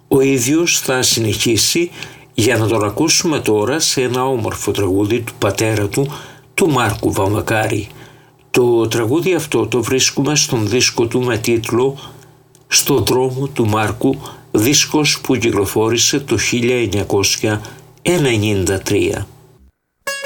Ο ίδιος θα συνεχίσει για να τον ακούσουμε τώρα σε ένα όμορφο τραγούδι του πατέρα του Μάρκου Βαμβακάρη. Το τραγούδι αυτό το βρίσκουμε στον δίσκο του με τίτλο «Στο δρόμο του Μάρκου», δίσκος που κυκλοφόρησε το 1993.